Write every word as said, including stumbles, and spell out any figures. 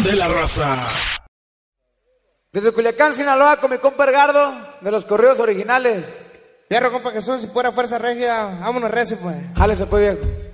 de la raza. Desde Culiacán, Sinaloa, con mi compa Edgardo, de los corridos originales. Fierro, compa Jesús, y pura fuerza rígida. Vámonos recio, pues. Jálese pues, viejo.